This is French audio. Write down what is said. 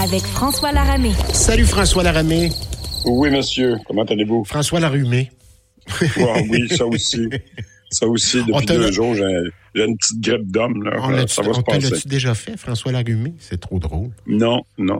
Avec François Laramé. Salut François Laramé. Oui, monsieur. Comment allez-vous? François Larumé. Oui, ça aussi. Ça aussi, depuis 2 jours, j'ai une petite grippe d'homme. Là. Ça va se passer. L'as-tu déjà fait, François Larumé? C'est trop drôle. Non.